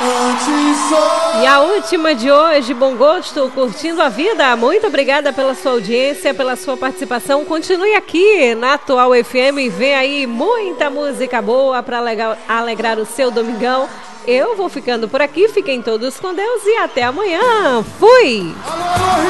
E a última de hoje, Bom Gosto, curtindo a vida. Muito obrigada pela sua audiência, pela sua participação. Continue aqui na Atual FM e vem aí muita música boa para alegrar o seu domingão. Eu vou ficando por aqui, fiquem todos com Deus e até amanhã. Fui!